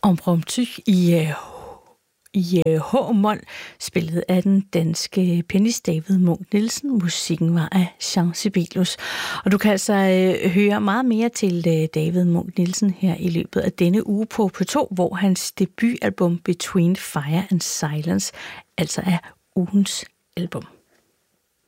Impromptu i H-mol, spillet af den danske pianist David Munch Nielsen. Musikken var af Jean Sibelius. Og du kan altså høre meget mere til David Munch Nielsen her i løbet af denne uge på P2, hvor hans debutalbum Between Fire and Silence altså er ugens album.